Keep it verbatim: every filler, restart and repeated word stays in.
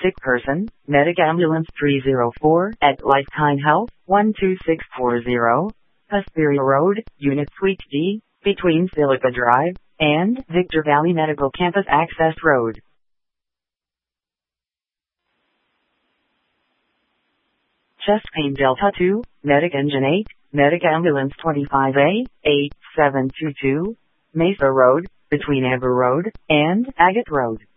Sick person, Medic Ambulance three oh four at Lifetime Health, one two six four zero, Hesperia Road, Unit Suite D, between Silica Drive and Victor Valley Medical Campus Access Road. Chest pain Delta two, Medic Engine eight, Medic Ambulance twenty-five A, eight seven two two, Mesa Road, between Ever Road and Agate Road.